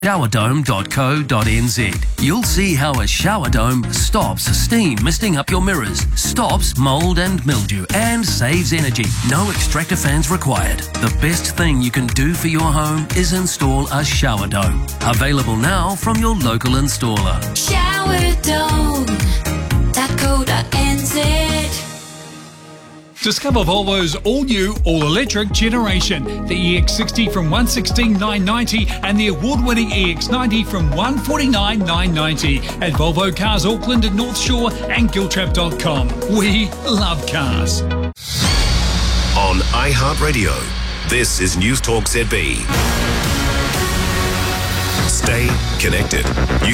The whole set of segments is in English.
Showerdome.co.nz. You'll see how a shower dome stops steam misting up your mirrors, stops mold and mildew, and saves energy. No extractor fans required. The best thing you can do for your home is install a shower dome. Available now from your local installer. Showerdome.co.nz. Discover Volvo's all-new, all-electric generation. The EX60 from $116,990 and the award-winning EX90 from $149,990 at Volvo Cars Auckland and North Shore and Giltrap.com. We love cars. On iHeartRadio, this is News Talk ZB. Stay connected.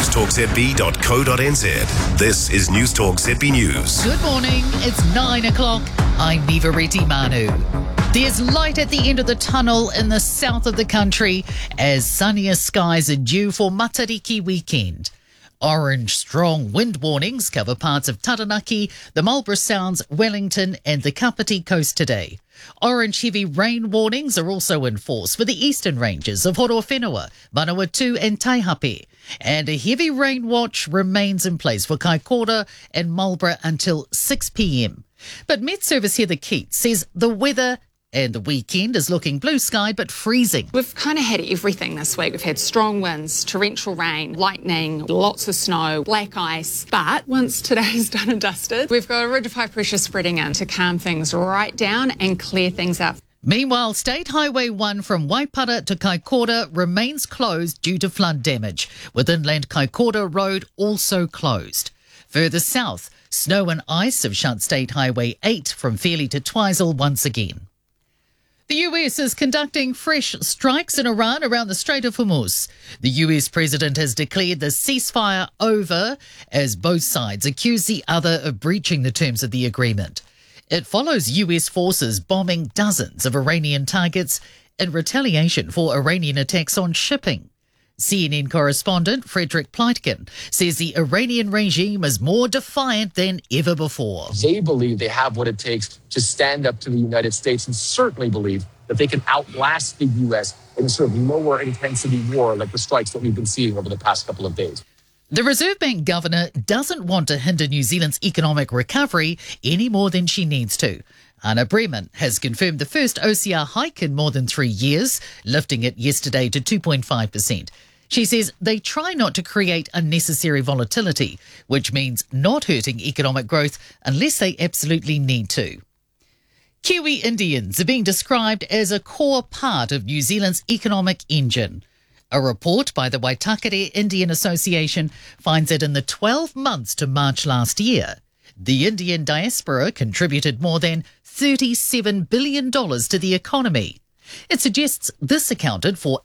newstalkzb.co.nz. This is News Talk ZB News. Good morning. It's 9 o'clock. I'm Niva Reti Manu. There's light at the end of the tunnel in the south of the country as sunnier skies are due for Matariki weekend. Orange strong wind warnings cover parts of Taranaki, the Marlborough Sounds, Wellington and the Kapiti Coast today. Orange heavy rain warnings are also in force for the eastern ranges of Horowhenua, Manawatu and Taihape. And a heavy rain watch remains in place for Kaikoura and Marlborough until 6 p.m. But Met Service Heather Keats says the weather and the weekend is looking blue sky but freezing. We've kind of had everything this week. We've had strong winds, torrential rain, lightning, lots of snow, black ice. But once today's done and dusted, we've got a ridge of high pressure spreading in to calm things right down and clear things up. Meanwhile, State Highway 1 from Waipara to Kaikoura remains closed due to flood damage, with Inland Kaikoura Road also closed. Further south, snow and ice have shut State Highway 8 from Fairlie to Twizel once again. The US is conducting fresh strikes in Iran around the Strait of Hormuz. The US president has declared the ceasefire over as both sides accuse the other of breaching the terms of the agreement. It follows US forces bombing dozens of Iranian targets in retaliation for Iranian attacks on shipping. CNN correspondent Frederick Pleitgen says the Iranian regime is more defiant than ever before. They believe they have what it takes to stand up to the United States and certainly believe that they can outlast the U.S. in a sort of lower intensity war like the strikes that we've been seeing over the past couple of days. The Reserve Bank governor doesn't want to hinder New Zealand's economic recovery any more than she needs to. Anna Bremen has confirmed the first OCR hike in more than 3 years, lifting it yesterday to 2.5%. She says they try not to create unnecessary volatility, which means not hurting economic growth unless they absolutely need to. Kiwi Indians are being described as a core part of New Zealand's economic engine. A report by the Waitakere Indian Association finds that in the 12 months to March last year, the Indian diaspora contributed more than $37 billion to the economy. It suggests this accounted for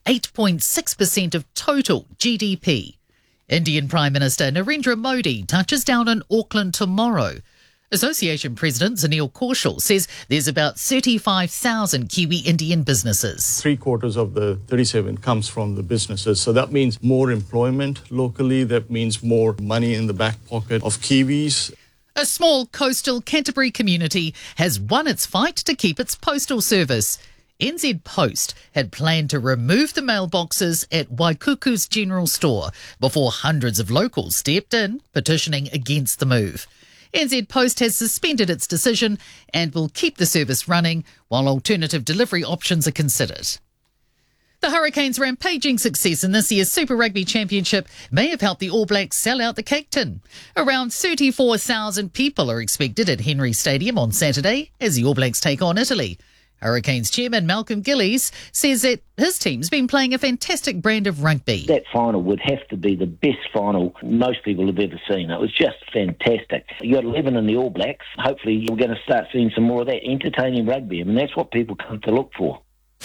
8.6% of total GDP. Indian Prime Minister Narendra Modi touches down in Auckland tomorrow. Association President Zanil Kaushal says there's about 35,000 Kiwi Indian businesses. 3/4 of the 37 comes from the businesses. So that means more employment locally. That means more money in the back pocket of Kiwis. A small coastal Canterbury community has won its fight to keep its postal service. NZ Post had planned to remove the mailboxes at Waikuku's General Store before hundreds of locals stepped in, petitioning against the move. NZ Post has suspended its decision and will keep the service running while alternative delivery options are considered. The Hurricanes' rampaging success in this year's Super Rugby Championship may have helped the All Blacks sell out the Cake Tin. Around 34,000 people are expected at Henry Stadium on Saturday as the All Blacks take on Italy. Hurricanes chairman Malcolm Gillies says that his team's been playing a fantastic brand of rugby. That final would have to be the best final most people have ever seen. It was just fantastic. You got 11 in the All Blacks. Hopefully we're going to start seeing some more of that entertaining rugby. I mean, that's what people come to look for.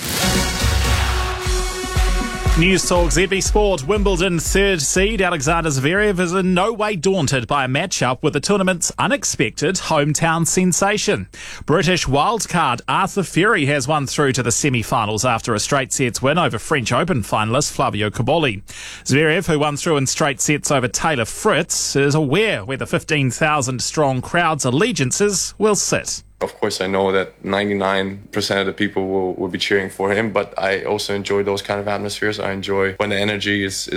News Talk ZB Sport. Wimbledon third seed Alexander Zverev is in no way daunted by a matchup with the tournament's unexpected hometown sensation. British wildcard Arthur Ferry has won through to the semi-finals after a straight sets win over French Open finalist Flavio Cobolli. Zverev, who won through in straight sets over Taylor Fritz, is aware where the 15,000 strong crowd's allegiances will sit. Of course, I know that 99% of the people will be cheering for him, but I also enjoy those kind of atmospheres. I enjoy when the energy is